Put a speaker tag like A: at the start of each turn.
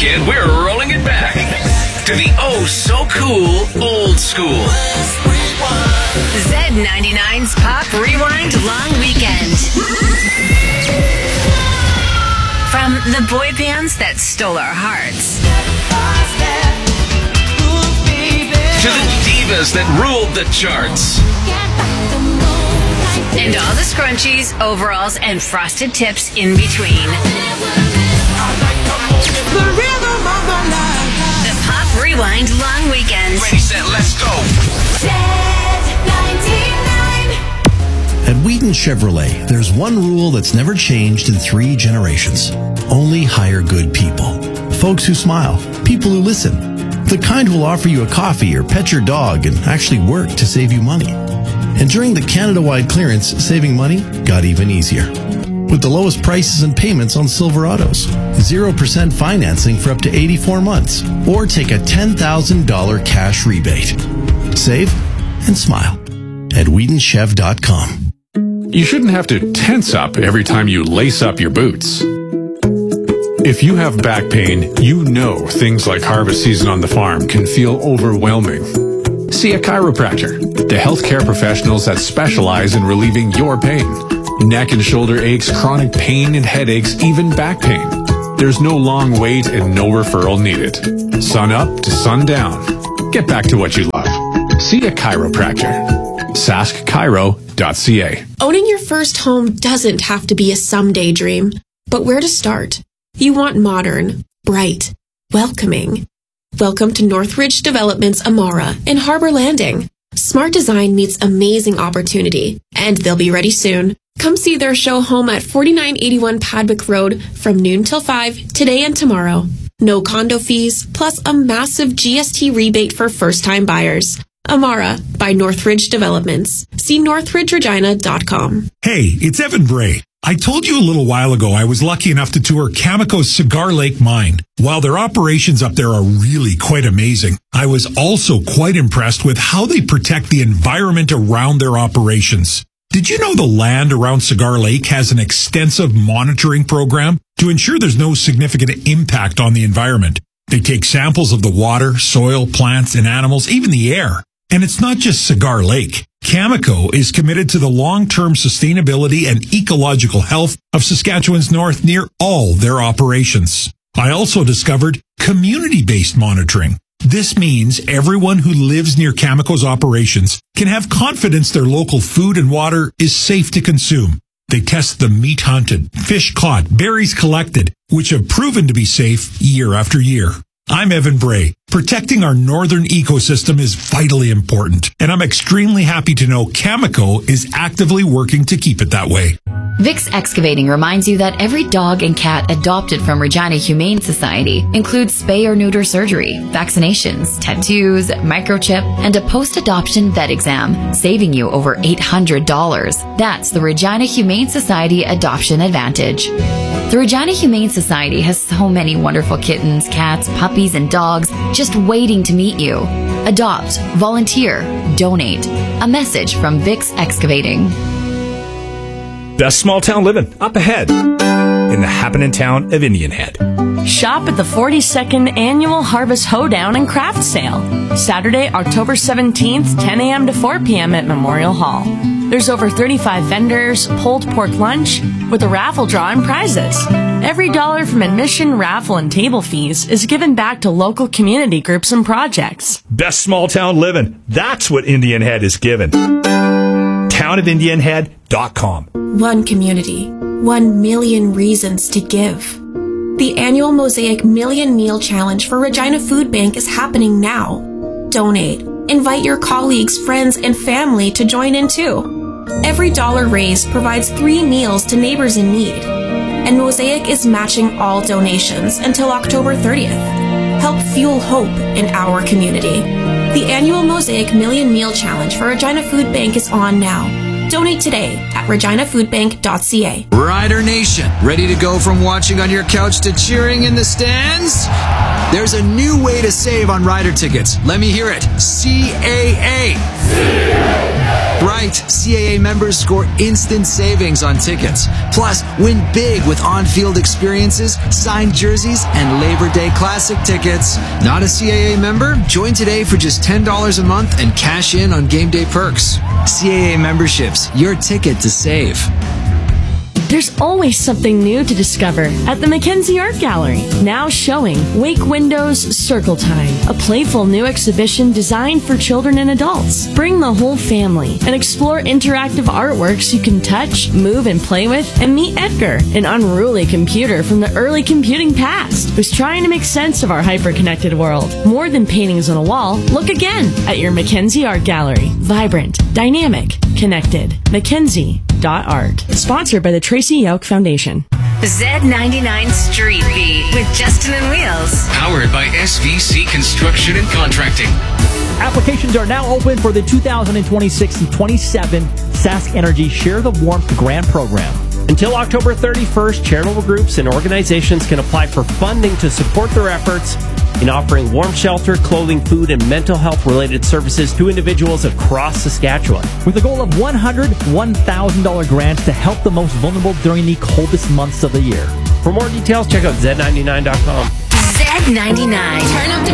A: weekend, we're rolling it back to the oh-so-cool old school.
B: Z99's Pop Rewind Long Weekend. From the boy bands that stole our hearts
A: To the divas that ruled the charts.
B: and all the scrunchies, overalls, and frosted tips in between. The Pop Rewind Long Weekend.
A: Ready, set, let's go.
C: At Wheaton Chevrolet, there's one rule that's never changed in 3 generations. Only hire good people. Folks who smile, people who listen, the kind who will offer you a coffee or pet your dog and actually work to save you money. And during the Canada-wide clearance, saving money got even easier. With the lowest prices and payments on Silverados, 0% financing for up to 84 months, or take a $10,000 cash rebate. Save and smile at WheatonChev.com.
D: You shouldn't have to tense up every time you lace up your boots. If you have back pain, you know things like harvest season on the farm can feel overwhelming. See a chiropractor, the healthcare professionals that specialize in relieving your pain. Neck and shoulder aches, chronic pain and headaches, even back pain. There's no long wait and no referral needed. Sun up to sundown. Get back to what you love. See a chiropractor. saskchiro.ca.
E: Owning your first home doesn't have to be a someday dream, but where to start? You want modern, bright, welcoming. Welcome to Northridge Development's Amara in Harbor Landing. Smart design meets amazing opportunity, and they'll be ready soon. Come see their show home at 4981 Padwick Road from noon till 5 today and tomorrow. No condo fees, plus a massive GST rebate for first-time buyers. Amara by Northridge Developments. See northridgeregina.com.
F: Hey, it's Evan Bray. I told you a little while ago I was lucky enough to tour Cameco's Cigar Lake mine. While their operations up there are really quite amazing, I was also quite impressed with how they protect the environment around their operations. Did you know the land around Cigar Lake has an extensive monitoring program to ensure there's no significant impact on the environment? They take samples of the water, soil, plants, and animals, even the air. And it's not just Cigar Lake. Cameco is committed to the long-term sustainability and ecological health of Saskatchewan's north near all their operations. I also discovered community-based monitoring. This means everyone who lives near Cameco's operations can have confidence their local food and water is safe to consume. They test the meat hunted, fish caught, berries collected, which have proven to be safe year after year. I'm Evan Bray. Protecting our northern ecosystem is vitally important, and I'm extremely happy to know Cameco is actively working to keep it that way.
G: Vix Excavating reminds you that every dog and cat adopted from Regina Humane Society includes spay or neuter surgery, vaccinations, tattoos, microchip, and a post-adoption vet exam, saving you over $800. That's the Regina Humane Society Adoption Advantage. The Regina Humane Society has so many wonderful kittens, cats, puppies, and dogs just waiting to meet you. Adopt, volunteer, donate. A message from Vix Excavating.
H: Best small town living up ahead in the happening town of Indian Head.
I: Shop at the 42nd Annual Harvest Hoedown and Craft Sale. Saturday, October 17th, 10 a.m. to 4 p.m. at Memorial Hall. There's over 35 vendors, pulled pork lunch, with a raffle draw and prizes. Every dollar from admission, raffle, and table fees is given back to local community groups and projects.
H: Best small town living. That's what Indian Head is given. TownofIndianHead.com.
E: One community, 1 million reasons to give. The annual Mosaic Million Meal Challenge for Regina Food Bank is happening now. Donate. Invite your colleagues, friends, and family to join in too. Every dollar raised provides 3 meals to neighbors in need. And Mosaic is matching all donations until October 30th. Help fuel hope in our community. The annual Mosaic Million Meal Challenge for Regina Food Bank is on now. Donate today at reginafoodbank.ca.
J: Rider Nation, ready to go from watching on your couch to cheering in the stands? There's a new way to save on rider tickets. Let me hear it. CAA. Right, CAA members score instant savings on tickets. Plus, win big with on-field experiences, signed jerseys, and Labor Day Classic tickets. Not a CAA member? Join today for just $10 a month and cash in on game day perks. CAA memberships, your ticket to save.
I: There's always something new to discover at the Mackenzie Art Gallery. Now showing Wake Windows Circle Time, a playful new exhibition designed for children and adults. Bring the whole family and explore interactive artworks you can touch, move, and play with, and meet Edgar, an unruly computer from the early computing past who's trying to make sense of our hyper-connected world. More than paintings on a wall, look again at your Mackenzie Art Gallery. Vibrant, dynamic, connected. Mackenzie.art. Sponsored by the Tracy Yauch Foundation.
B: Z99 Street Beat with Justin and Wheels.
A: Powered by SVC Construction and Contracting.
K: Applications are now open for the 2026 and 27 Sask Energy Share the Warmth Grant Program. Until October 31st, charitable groups and organizations can apply for funding to support their efforts in offering warm shelter, clothing, food, and mental health-related services to individuals across Saskatchewan. With a goal of $101,000 grants to help the most vulnerable during the coldest months of the year.
L: For more details, check out Z99.com.
B: Z99. Turn up the